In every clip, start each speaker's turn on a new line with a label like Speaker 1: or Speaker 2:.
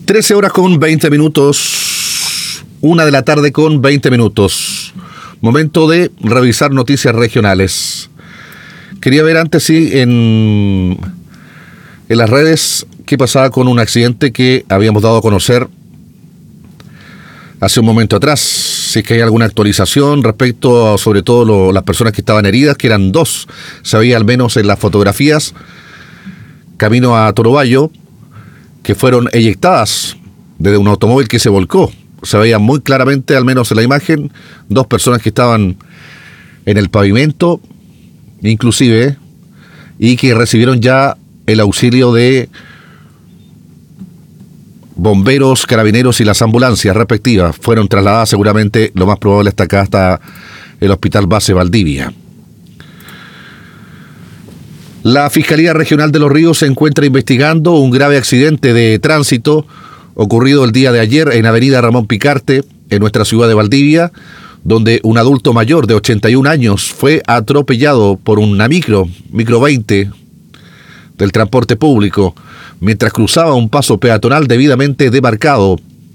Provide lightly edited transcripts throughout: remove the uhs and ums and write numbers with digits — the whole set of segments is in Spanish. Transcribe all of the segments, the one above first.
Speaker 1: 13 horas con 20 minutos, 1 de la tarde con 20 minutos. Momento de revisar noticias regionales. Quería ver antes en las redes qué pasaba con un accidente que habíamos dado a conocer hace un momento atrás. Si es que hay alguna actualización respecto a, sobre todo, las personas que estaban heridas, que eran 2. Se veía al menos en las fotografías, camino a Torobayo, que fueron eyectadas desde un automóvil que se volcó. Se veía muy claramente, al menos en la imagen, 2 personas que estaban en el pavimento, inclusive, y que recibieron ya el auxilio de bomberos, carabineros y las ambulancias respectivas. Fueron trasladadas seguramente, lo más probable, hasta acá, hasta el Hospital Base Valdivia. La Fiscalía Regional de Los Ríos se encuentra investigando un grave accidente de tránsito ocurrido el día de ayer en Avenida Ramón Picarte, en nuestra ciudad de Valdivia, donde un adulto mayor de 81 años fue atropellado por una micro 20 del transporte público, mientras cruzaba un paso peatonal debidamente demarcado.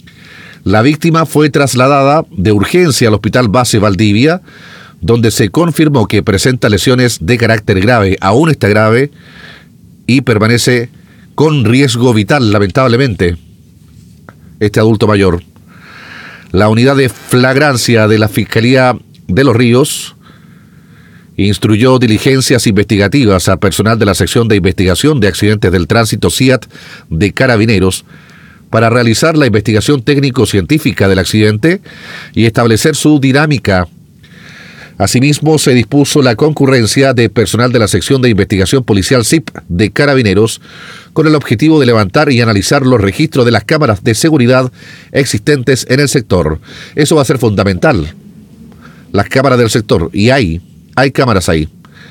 Speaker 1: La víctima fue trasladada de urgencia al Hospital Base Valdivia, donde se confirmó que presenta lesiones de carácter grave, aún está grave, y permanece con riesgo vital, lamentablemente, este adulto mayor. La unidad de flagrancia de la Fiscalía de Los Ríos instruyó diligencias investigativas a personal de la sección de investigación de accidentes del tránsito CIAT de Carabineros para realizar la investigación técnico-científica del accidente y establecer su dinámica. Asimismo, se dispuso la concurrencia de personal de la sección de investigación policial CIP de Carabineros con el objetivo de levantar y analizar los registros de las cámaras de seguridad existentes en el sector. Eso va a ser fundamental. Las cámaras del sector, y hay cámaras ahí.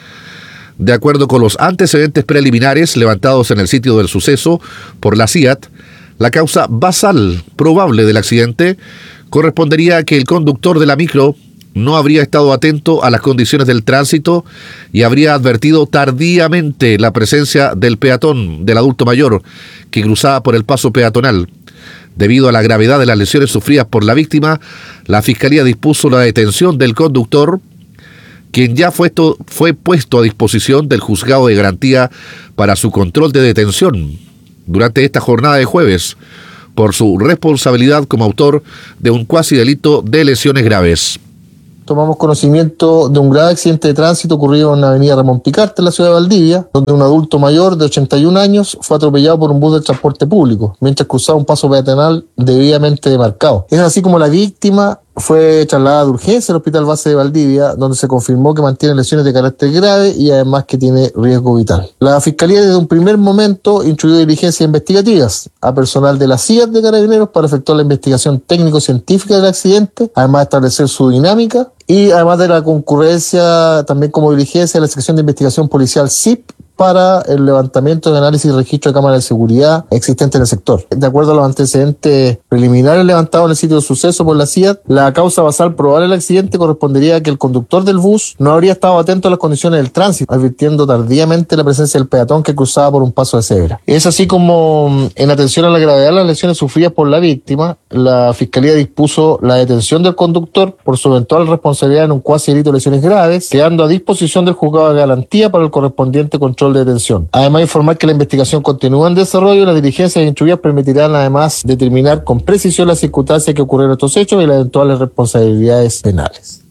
Speaker 1: De acuerdo con los antecedentes preliminares levantados en el sitio del suceso por la CIAT, la causa basal probable del accidente correspondería a que el conductor de la micro no habría estado atento a las condiciones del tránsito y habría advertido tardíamente la presencia del peatón, del adulto mayor, que cruzaba por el paso peatonal. Debido a la gravedad de las lesiones sufridas por la víctima, la Fiscalía dispuso la detención del conductor, quien ya fue puesto a disposición del juzgado de garantía para su control de detención durante esta jornada de jueves, por su responsabilidad como autor de un cuasi delito de lesiones graves.
Speaker 2: Tomamos conocimiento de un grave accidente de tránsito ocurrido en la avenida Ramón Picarte, en la ciudad de Valdivia, donde un adulto mayor de 81 años fue atropellado por un bus del transporte público, mientras cruzaba un paso peatonal debidamente demarcado. Es así como la víctima fue trasladada de urgencia al Hospital Base de Valdivia, donde se confirmó que mantiene lesiones de carácter grave y además que tiene riesgo vital. La Fiscalía desde un primer momento instruyó diligencias investigativas a personal de la CIAT de Carabineros para efectuar la investigación técnico-científica del accidente, además de establecer su dinámica, y además de la concurrencia también como diligencia de la sección de investigación policial CIP para el levantamiento de análisis y registro de cámaras de seguridad existentes en el sector. De acuerdo a los antecedentes preliminares levantados en el sitio del suceso por la CIAT, la causa basal probable del accidente correspondería a que el conductor del bus no habría estado atento a las condiciones del tránsito, advirtiendo tardíamente la presencia del peatón que cruzaba por un paso de cebra. Es así como, en atención a la gravedad de las lesiones sufridas por la víctima, la Fiscalía dispuso la detención del conductor por su eventual responsabilidad en un cuasi delito de lesiones graves, quedando a disposición del juzgado de garantía para el correspondiente control de detención. Además, informar que la investigación continúa en desarrollo y las diligencias instruidas permitirán además determinar con precisión las circunstancias que ocurrieron estos hechos y las eventuales responsabilidades penales.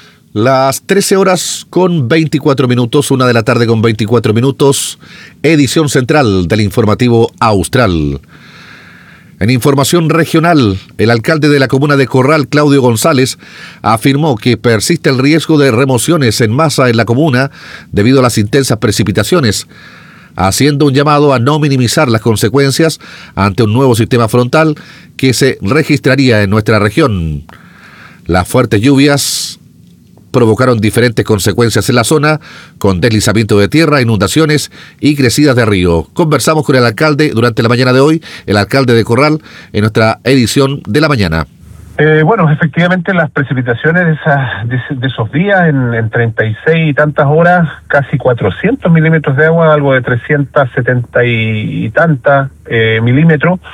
Speaker 1: Las 13 horas con 24 minutos, 1 de la tarde con 24 minutos, edición central del informativo Austral. En información regional, el alcalde de la comuna de Corral, Claudio González, afirmó que persiste el riesgo de remociones en masa en la comuna debido a las intensas precipitaciones, haciendo un llamado a no minimizar las consecuencias ante un nuevo sistema frontal que se registraría en nuestra región. Las fuertes lluvias provocaron diferentes consecuencias en la zona, con deslizamiento de tierra, inundaciones y crecidas de río. Conversamos con el alcalde durante la mañana de hoy, el alcalde de Corral, en nuestra edición de la mañana.
Speaker 3: Bueno, efectivamente las precipitaciones de esos días, en 36 y tantas horas, casi 400 milímetros de agua, algo de 370 y tantas milímetros,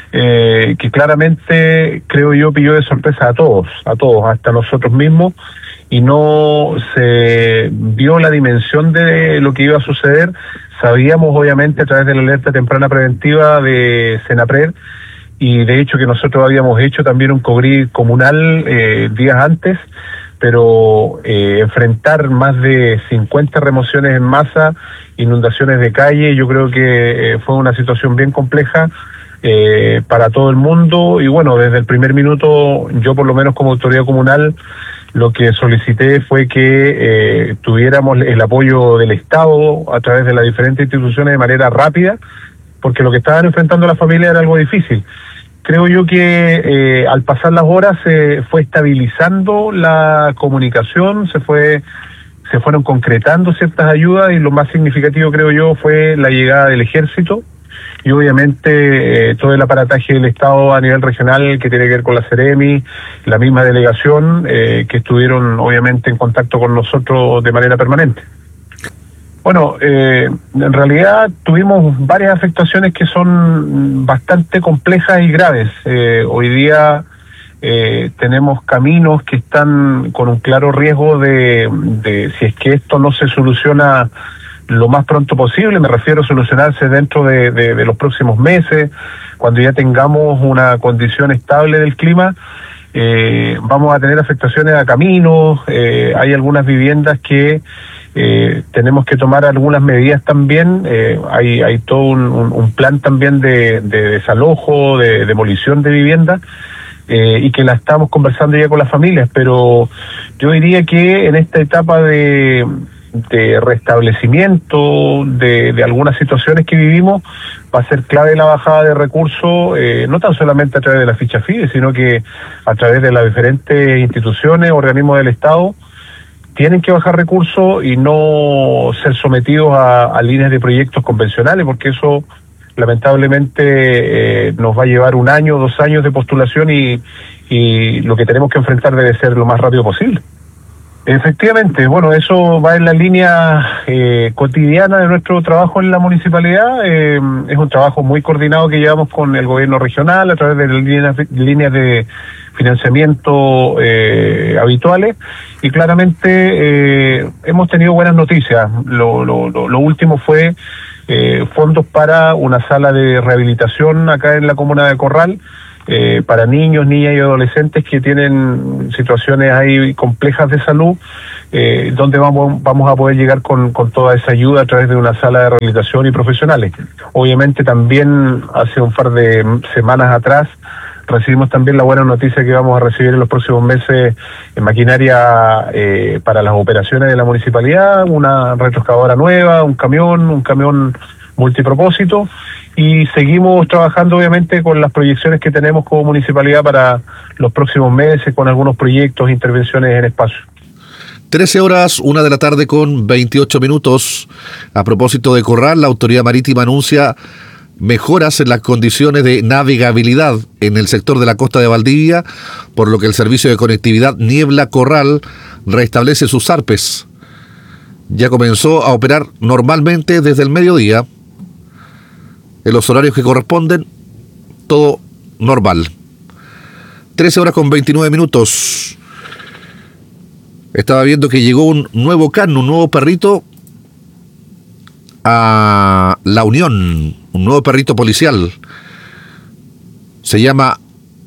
Speaker 3: que claramente, creo yo, pilló de sorpresa a todos, hasta nosotros mismos, y no se vio la dimensión de lo que iba a suceder. Sabíamos, obviamente, a través de la alerta temprana preventiva de Senapred, y de hecho que nosotros habíamos hecho también un COGRI comunal días antes, pero enfrentar más de 50 remociones en masa, inundaciones de calle, yo creo que fue una situación bien compleja para todo el mundo. Y bueno, desde el primer minuto, yo por lo menos como autoridad comunal, lo que solicité fue que tuviéramos el apoyo del Estado a través de las diferentes instituciones de manera rápida, porque lo que estaban enfrentando las familias era algo difícil. Creo yo que al pasar las horas se fue estabilizando la comunicación, se fueron concretando ciertas ayudas, y lo más significativo, creo yo, fue la llegada del ejército y obviamente todo el aparataje del Estado a nivel regional, que tiene que ver con la Seremi, la misma delegación, que estuvieron obviamente en contacto con nosotros de manera permanente. Bueno, en realidad tuvimos varias afectaciones que son bastante complejas y graves. Hoy día tenemos caminos que están con un claro riesgo de si es que esto no se soluciona lo más pronto posible, me refiero a solucionarse dentro de los próximos meses, cuando ya tengamos una condición estable del clima, vamos a tener afectaciones a caminos, hay algunas viviendas que tenemos que tomar algunas medidas también, hay todo un plan también de desalojo, de demolición de viviendas, y que la estamos conversando ya con las familias, pero yo diría que en esta etapa de restablecimiento de algunas situaciones que vivimos, va a ser clave la bajada de recursos, no tan solamente a través de la ficha FIDE, sino que a través de las diferentes instituciones, organismos del Estado, tienen que bajar recursos y no ser sometidos a líneas de proyectos convencionales, porque eso lamentablemente nos va a llevar 1 año, 2 años de postulación, y lo que tenemos que enfrentar debe ser lo más rápido posible. Efectivamente, bueno, eso va en la línea cotidiana de nuestro trabajo en la municipalidad. Es un trabajo muy coordinado que llevamos con el gobierno regional a través de líneas de financiamiento habituales, y claramente hemos tenido buenas noticias. Lo último fue fondos para una sala de rehabilitación acá en la comuna de Corral, para niños, niñas y adolescentes que tienen situaciones ahí complejas de salud, donde vamos a poder llegar con toda esa ayuda a través de una sala de rehabilitación y profesionales. Obviamente también hace un par de semanas atrás recibimos también la buena noticia que vamos a recibir en los próximos meses en maquinaria para las operaciones de la municipalidad, una retroexcavadora nueva, un camión multipropósito, y seguimos trabajando obviamente con las proyecciones que tenemos como municipalidad para los próximos meses, con algunos proyectos, intervenciones en espacio.
Speaker 1: 13 horas, 1 de la tarde con 28 minutos. A propósito de Corral, la Autoridad Marítima anuncia mejoras en las condiciones de navegabilidad en el sector de la costa de Valdivia, por lo que el servicio de conectividad Niebla-Corral restablece sus zarpes. Ya comenzó a operar normalmente desde el mediodía, en los horarios que corresponden, todo normal. 13 horas con 29 minutos. Estaba viendo que llegó un nuevo can, un nuevo perrito a La Unión, un nuevo perrito policial. Se llama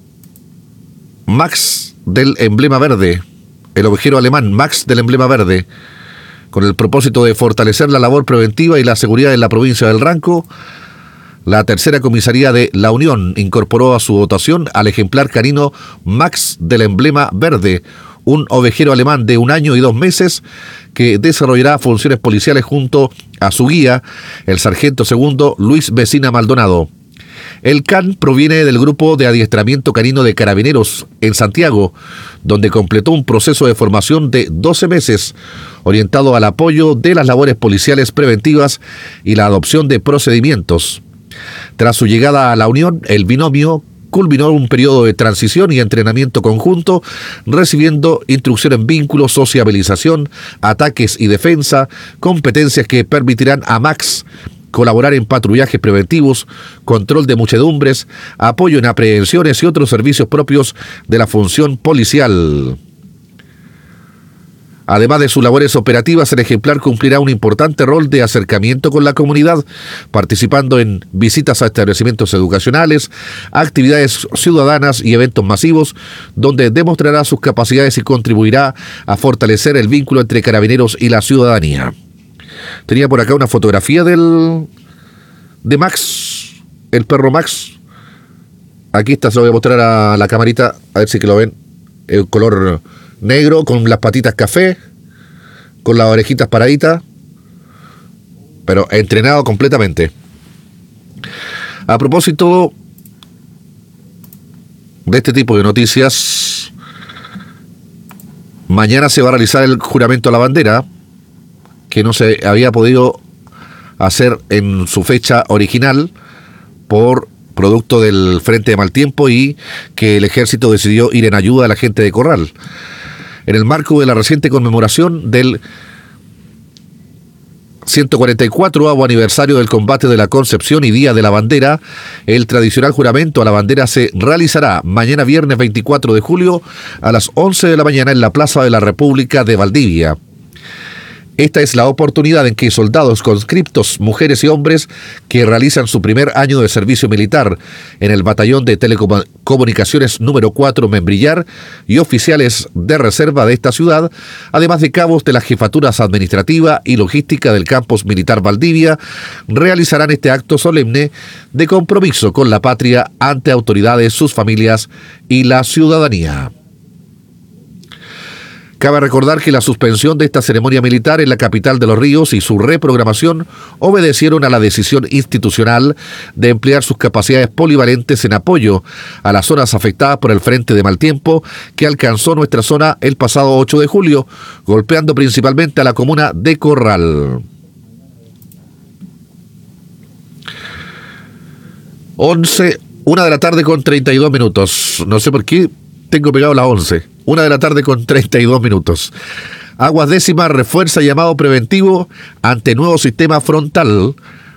Speaker 1: Max del Emblema Verde, el ovejero alemán Max del Emblema Verde, con el propósito de fortalecer la labor preventiva y la seguridad en la provincia del Ranco. La tercera comisaría de La Unión incorporó a su dotación al ejemplar canino Max del Emblema Verde, un ovejero alemán de 1 año y 2 meses que desarrollará funciones policiales junto a su guía, el sargento segundo Luis Vecina Maldonado. El can proviene del grupo de adiestramiento canino de Carabineros en Santiago, donde completó un proceso de formación de 12 meses orientado al apoyo de las labores policiales preventivas y la adopción de procedimientos. Tras su llegada a La Unión, el binomio culminó un periodo de transición y entrenamiento conjunto, recibiendo instrucción en vínculos, sociabilización, ataques y defensa, competencias que permitirán a Max colaborar en patrullajes preventivos, control de muchedumbres, apoyo en aprehensiones y otros servicios propios de la función policial. Además de sus labores operativas, el ejemplar cumplirá un importante rol de acercamiento con la comunidad, participando en visitas a establecimientos educacionales, actividades ciudadanas y eventos masivos, donde demostrará sus capacidades y contribuirá a fortalecer el vínculo entre carabineros y la ciudadanía. Tenía por acá una fotografía de Max, el perro Max. Aquí está, se lo voy a mostrar a la camarita, a ver si que lo ven. El color negro, con las patitas café, con las orejitas paraditas, pero entrenado completamente. A propósito de este tipo de noticias, mañana se va a realizar el juramento a la bandera, que no se había podido hacer en su fecha original por producto del frente de mal tiempo y que el ejército decidió ir en ayuda a la gente de Corral. En el marco de la reciente conmemoración del 144º aniversario del combate de la Concepción y Día de la Bandera, el tradicional juramento a la bandera se realizará mañana viernes 24 de julio a las 11 de la mañana en la Plaza de la República de Valdivia. Esta es la oportunidad en que soldados conscriptos, mujeres y hombres que realizan su primer año de servicio militar en el Batallón de Telecomunicaciones número 4 Membrillar y oficiales de reserva de esta ciudad, además de cabos de las jefaturas administrativa y logística del Campus Militar Valdivia, realizarán este acto solemne de compromiso con la patria ante autoridades, sus familias y la ciudadanía. Cabe recordar que la suspensión de esta ceremonia militar en la capital de Los Ríos y su reprogramación obedecieron a la decisión institucional de emplear sus capacidades polivalentes en apoyo a las zonas afectadas por el frente de mal tiempo que alcanzó nuestra zona el pasado 8 de julio, golpeando principalmente a la comuna de Corral. 1 de la tarde con 32 minutos. No sé por qué tengo pegado las 11. 1 de la tarde con 32 minutos. Aguas Décimas refuerza llamado preventivo ante el nuevo sistema frontal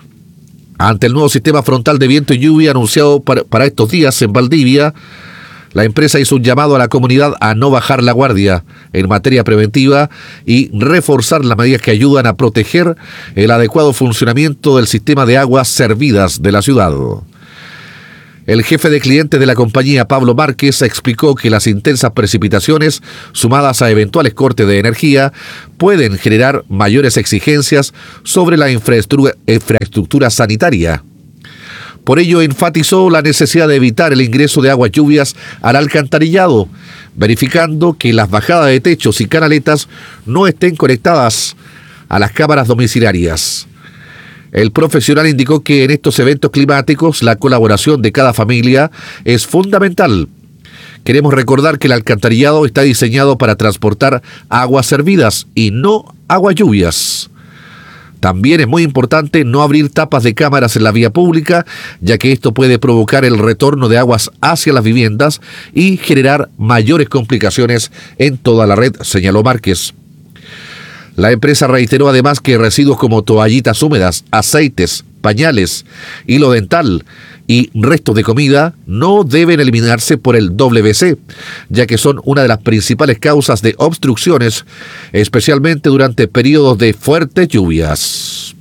Speaker 1: de viento y lluvia anunciado para estos días en Valdivia. La empresa hizo un llamado a la comunidad a no bajar la guardia en materia preventiva y reforzar las medidas que ayudan a proteger el adecuado funcionamiento del sistema de aguas servidas de la ciudad. El jefe de clientes de la compañía, Pablo Márquez, explicó que las intensas precipitaciones, sumadas a eventuales cortes de energía, pueden generar mayores exigencias sobre la infraestructura sanitaria. Por ello, enfatizó la necesidad de evitar el ingreso de aguas lluvias al alcantarillado, verificando que las bajadas de techos y canaletas no estén conectadas a las cámaras domiciliarias. El profesional indicó que en estos eventos climáticos la colaboración de cada familia es fundamental. Queremos recordar que el alcantarillado está diseñado para transportar aguas servidas y no aguas lluvias. También es muy importante no abrir tapas de cámaras en la vía pública, ya que esto puede provocar el retorno de aguas hacia las viviendas y generar mayores complicaciones en toda la red, señaló Márquez. La empresa reiteró además que residuos como toallitas húmedas, aceites, pañales, hilo dental y restos de comida no deben eliminarse por el WC, ya que son una de las principales causas de obstrucciones, especialmente durante periodos de fuertes lluvias.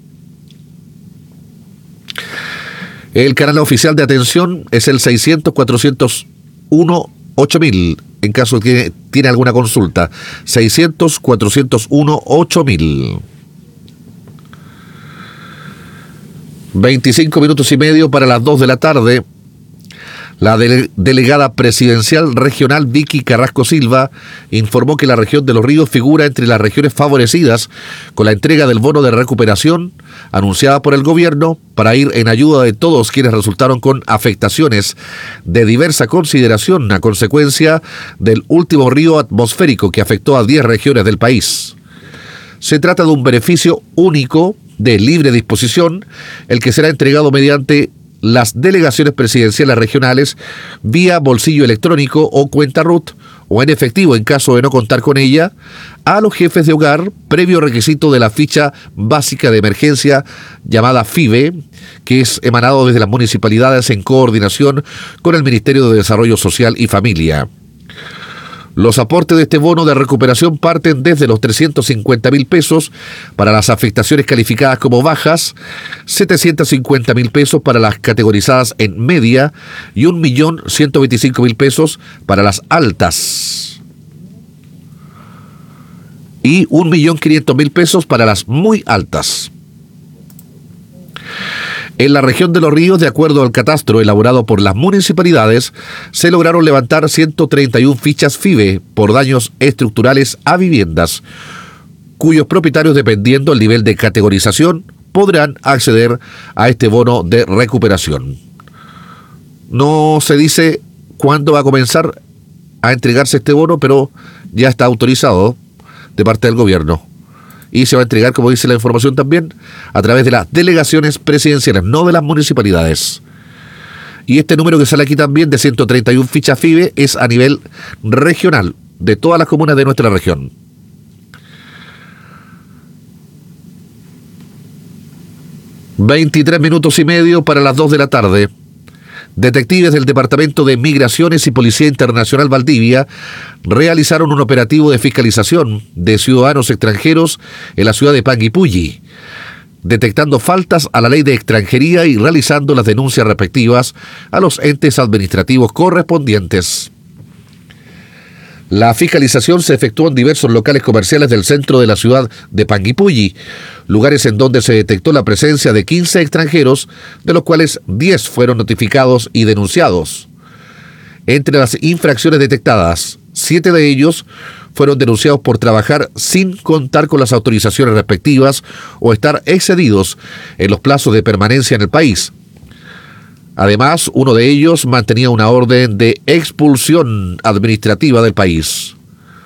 Speaker 1: El canal oficial de atención es el 600-401-8000. En caso de que tiene alguna consulta, 600-401-8000. 25 minutos y medio para las 2 de la tarde. La delegada presidencial regional Vicky Carrasco Silva informó que la región de Los Ríos figura entre las regiones favorecidas con la entrega del bono de recuperación anunciada por el gobierno para ir en ayuda de todos quienes resultaron con afectaciones de diversa consideración a consecuencia del último río atmosférico que afectó a 10 regiones del país. Se trata de un beneficio único de libre disposición, el que será entregado mediante las delegaciones presidenciales regionales vía bolsillo electrónico o cuenta RUT o en efectivo en caso de no contar con ella, a los jefes de hogar, previo requisito de la ficha básica de emergencia llamada FIBE, que es emanado desde las municipalidades en coordinación con el Ministerio de Desarrollo Social y Familia. Los aportes de este bono de recuperación parten desde los 350.000 pesos para las afectaciones calificadas como bajas, 750.000 pesos para las categorizadas en media y 1.125.000 pesos para las altas y 1.500.000 pesos para las muy altas. En la región de Los Ríos, de acuerdo al catastro elaborado por las municipalidades, se lograron levantar 131 fichas FIBE por daños estructurales a viviendas, cuyos propietarios, dependiendo del nivel de categorización, podrán acceder a este bono de recuperación. No se dice cuándo va a comenzar a entregarse este bono, pero ya está autorizado de parte del gobierno. Y se va a entregar, como dice la información también, a través de las delegaciones presidenciales, no de las municipalidades. Y este número que sale aquí también, de 131 fichas FIBE, es a nivel regional, de todas las comunas de nuestra región. (23:30 para las 2 de la tarde). Detectives del Departamento de Migraciones y Policía Internacional Valdivia realizaron un operativo de fiscalización de ciudadanos extranjeros en la ciudad de Panguipulli, detectando faltas a la ley de extranjería y realizando las denuncias respectivas a los entes administrativos correspondientes. La fiscalización se efectuó en diversos locales comerciales del centro de la ciudad de Panguipulli, lugares en donde se detectó la presencia de 15 extranjeros, de los cuales 10 fueron notificados y denunciados. Entre las infracciones detectadas, 7 de ellos fueron denunciados por trabajar sin contar con las autorizaciones respectivas o estar excedidos en los plazos de permanencia en el país. Además, uno de ellos mantenía una orden de expulsión administrativa del país.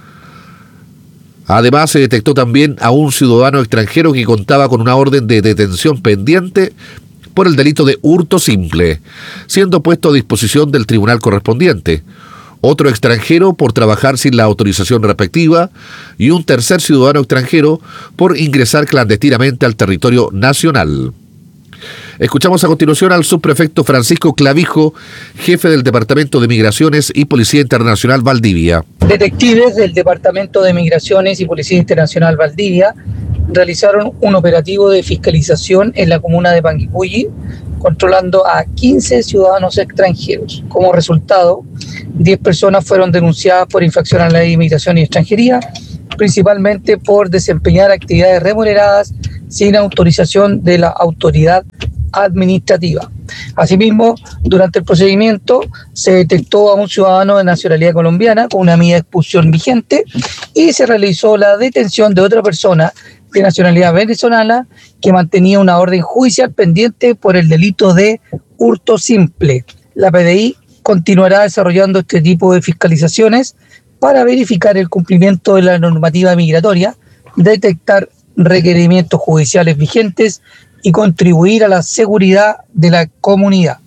Speaker 1: Además, se detectó también a un ciudadano extranjero que contaba con una orden de detención pendiente por el delito de hurto simple, siendo puesto a disposición del tribunal correspondiente. Otro extranjero por trabajar sin la autorización respectiva y un tercer ciudadano extranjero por ingresar clandestinamente al territorio nacional. Escuchamos a continuación al subprefecto Francisco Clavijo, jefe del Departamento de Migraciones y Policía Internacional Valdivia.
Speaker 4: Detectives del Departamento de Migraciones y Policía Internacional Valdivia realizaron un operativo de fiscalización en la comuna de Panguipulli, controlando a 15 ciudadanos extranjeros. Como resultado, 10 personas fueron denunciadas por infracción a la ley de inmigración y extranjería, principalmente por desempeñar actividades remuneradas sin autorización de la autoridad administrativa. Asimismo, durante el procedimiento se detectó a un ciudadano de nacionalidad colombiana con una medida de expulsión vigente y se realizó la detención de otra persona de nacionalidad venezolana que mantenía una orden judicial pendiente por el delito de hurto simple. La PDI continuará desarrollando este tipo de fiscalizaciones para verificar el cumplimiento de la normativa migratoria, detectar requerimientos judiciales vigentes y contribuir a la seguridad de la comunidad.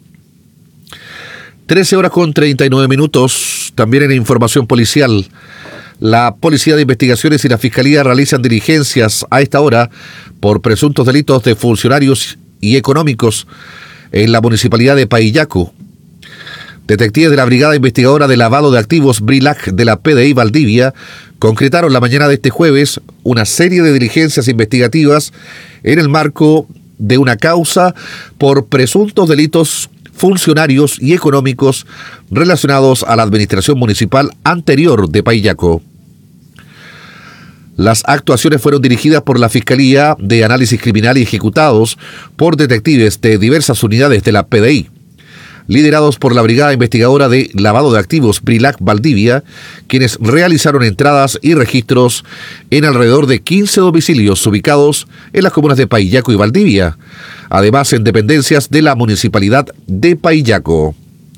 Speaker 1: 13:39. También en información policial, la Policía de Investigaciones y la Fiscalía realizan diligencias a esta hora por presuntos delitos de funcionarios y económicos en la municipalidad de Paillaco. Detectives de la Brigada Investigadora de Lavado de Activos BRILAC de la PDI Valdivia concretaron la mañana de este jueves una serie de diligencias investigativas en el marco de una causa por presuntos delitos funcionarios y económicos relacionados a la administración municipal anterior de Paillaco. Las actuaciones fueron dirigidas por la Fiscalía de Análisis Criminal y ejecutados por detectives de diversas unidades de la PDI, liderados por la Brigada Investigadora de Lavado de Activos BRILAC Valdivia, quienes realizaron entradas y registros en alrededor de 15 domicilios ubicados en las comunas de Paillaco y Valdivia, además en dependencias de la Municipalidad de Paillaco.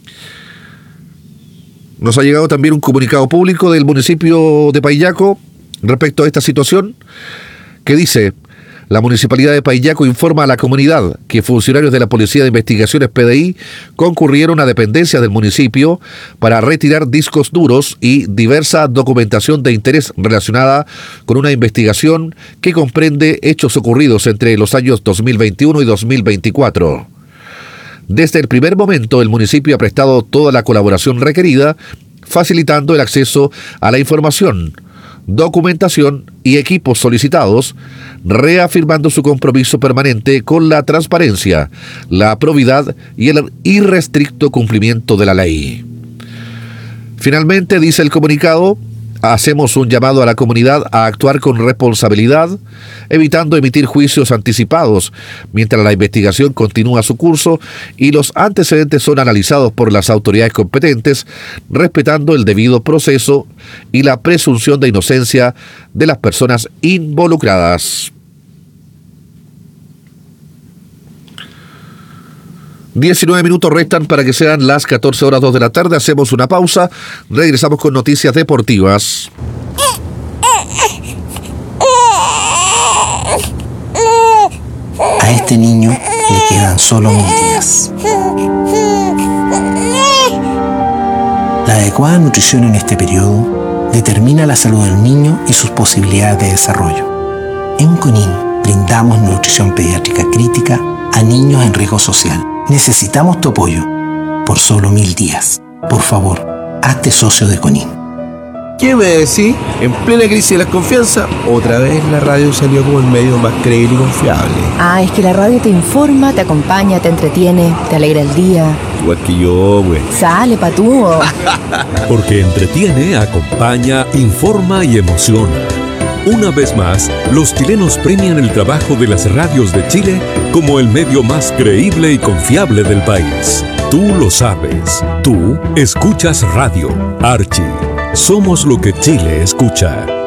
Speaker 1: Nos ha llegado también un comunicado público del municipio de Paillaco respecto a esta situación que dice: La Municipalidad de Paillaco informa a la comunidad que funcionarios de la Policía de Investigaciones PDI concurrieron a dependencias del municipio para retirar discos duros y diversa documentación de interés relacionada con una investigación que comprende hechos ocurridos entre los años 2021 y 2024. Desde el primer momento, el municipio ha prestado toda la colaboración requerida, facilitando el acceso a la información, documentación y equipos solicitados, reafirmando su compromiso permanente con la transparencia, la probidad y el irrestricto cumplimiento de la ley. Finalmente, dice el comunicado, hacemos un llamado a la comunidad a actuar con responsabilidad, evitando emitir juicios anticipados mientras la investigación continúa su curso y los antecedentes son analizados por las autoridades competentes, respetando el debido proceso y la presunción de inocencia de las personas involucradas. 19 minutos restan para que sean las 14:02 de la tarde. Hacemos una pausa. Regresamos con noticias deportivas.
Speaker 5: A este niño le quedan solo 1000 días. La adecuada nutrición en este periodo determina la salud del niño y sus posibilidades de desarrollo. En CONIN brindamos nutrición pediátrica crítica a niños en riesgo social. Necesitamos tu apoyo por solo 1000 días. Por favor, hazte socio de CONIN.
Speaker 6: ¿Qué me decís? En plena crisis de la confianza, otra vez la radio salió como el medio más creíble y confiable.
Speaker 7: Es que la radio te informa, te acompaña, te entretiene, te alegra el día.
Speaker 6: Igual que yo, güey.
Speaker 7: Sale, patúo.
Speaker 8: Porque entretiene, acompaña, informa y emociona. Una vez más, los chilenos premian el trabajo de las radios de Chile como el medio más creíble y confiable del país. Tú lo sabes. Tú escuchas radio. Archie. Somos lo que Chile escucha.